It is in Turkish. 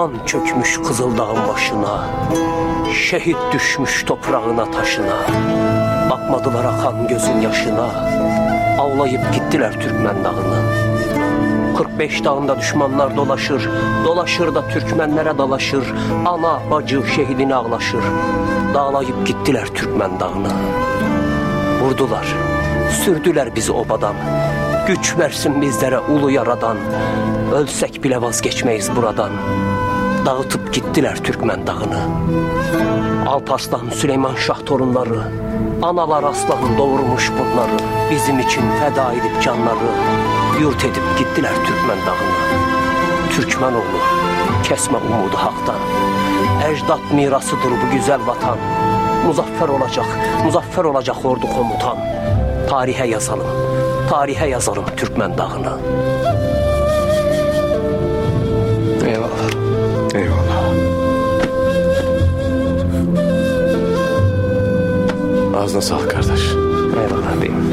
Kan çökmüş Kızıldağ'ın başına, şehit düşmüş toprağına taşına. Bakmadılar akan gözün yaşına, avlayıp gittiler Türkmen dağını. 45 dağında düşmanlar dolaşır, dolaşır da Türkmenlere dalaşır. Ana bacı şehidini ağlaşır, dağlayıp gittiler Türkmen dağını. Vurdular, sürdüler bizi obadan, güç versin bizlere ulu yaradan. Ölsek bile vazgeçmeyiz buradan, dağıtıp gittiler Türkmen dağını. Alparslan, Süleyman Şah torunları, analar aslan doğurmuş bunları. Bizim için feda edip canları, yurt edip gittiler Türkmen dağını. Türkmenoğlu, kesme umudu haktan, ecdat mirasıdır bu güzel vatan. Muzaffer olacak, muzaffer olacak ordu komutan. Tarihe yazalım, tarihe yazalım Türkmen dağını. Eyvallah. Eyvallah. Ağzına sağlık kardeş. Eyvallah beyim.